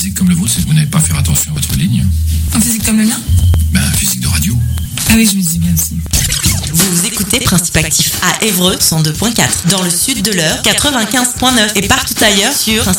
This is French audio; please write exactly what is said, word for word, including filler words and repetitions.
physique comme le vôtre, c'est que vous n'avez pas faire attention à votre ligne. Un physique comme le mien? Ben, un physique de radio. Ah oui, je me dis bien aussi. Vous écoutez Principe Actif à Évreux cent deux point quatre, dans le sud de l'Eure quatre-vingt-quinze point neuf et partout ailleurs sur principe